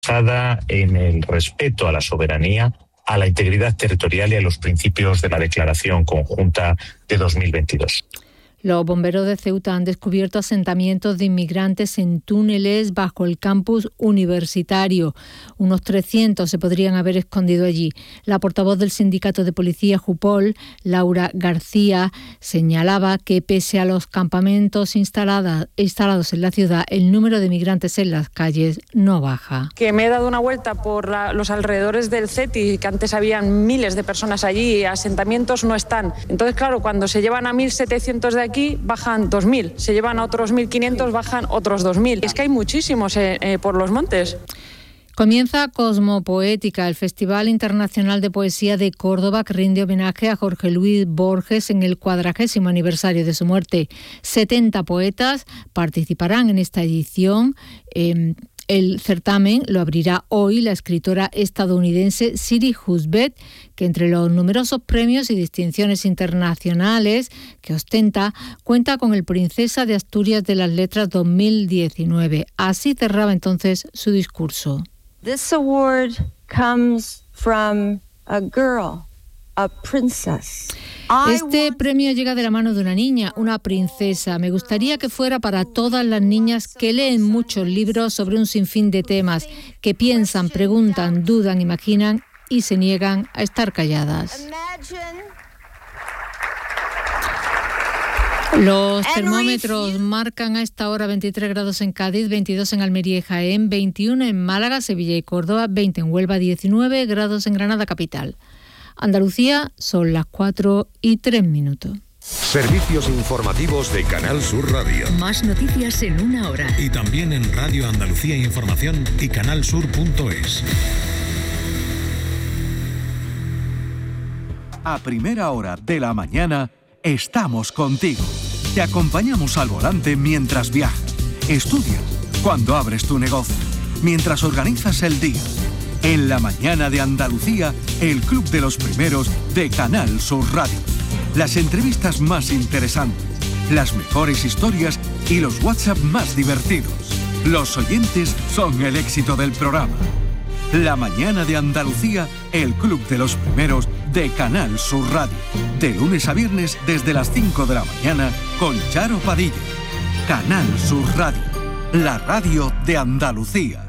basada en el respeto a la soberanía, a la integridad territorial y a los principios de la Declaración Conjunta de 2022. Los bomberos de Ceuta han descubierto asentamientos de inmigrantes en túneles bajo el campus universitario. Unos 300 se podrían haber escondido allí. La portavoz del sindicato de policía Jupol, Laura García, señalaba que pese a los campamentos instalados en la ciudad, el número de migrantes en las calles no baja. Que me he dado una vuelta por los alrededores del CETI, que antes habían miles de personas allí, asentamientos no están. Entonces, claro, cuando se llevan a 1.700 de aquí, bajan 2.000. Se llevan a otros 1.500, bajan otros 2.000. Es que hay muchísimos por los montes. Comienza Cosmopoética, el Festival Internacional de Poesía de Córdoba, que rinde homenaje a Jorge Luis Borges en el 40º aniversario de su muerte. 70 poetas participarán en esta edición. El certamen lo abrirá hoy la escritora estadounidense Siri Husbeth, que entre los numerosos premios y distinciones internacionales que ostenta, cuenta con el Princesa de Asturias de las Letras 2019. Así cerraba entonces su discurso. This award comes from a girl, a princess. Este premio llega de la mano de una niña, una princesa. Me gustaría que fuera para todas las niñas que leen muchos libros sobre un sinfín de temas, que piensan, preguntan, dudan, imaginan y se niegan a estar calladas. Los termómetros marcan a esta hora 23 grados en Cádiz, 22 en Almería y Jaén, 21 en Málaga, Sevilla y Córdoba, 20 en Huelva, 19 grados en Granada capital. Andalucía, son las 4:03. Servicios informativos de Canal Sur Radio. Más noticias en una hora. Y también en Radio Andalucía Información y canalsur.es. A primera hora de la mañana estamos contigo. Te acompañamos al volante mientras viajas, estudias, cuando abres tu negocio, mientras organizas el día. En la mañana de Andalucía, el Club de los Primeros de Canal Sur Radio. Las entrevistas más interesantes, las mejores historias y los WhatsApp más divertidos. Los oyentes son el éxito del programa. La mañana de Andalucía, el Club de los Primeros de Canal Sur Radio. De lunes a viernes desde las 5 de la mañana con Charo Padilla. Canal Sur Radio, la radio de Andalucía.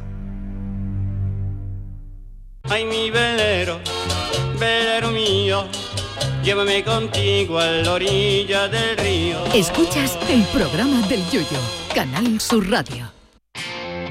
Ay, mi velero, velero mío, llévame contigo a la orilla del río. Escuchas el programa del Yoyo, Canal Sur Radio.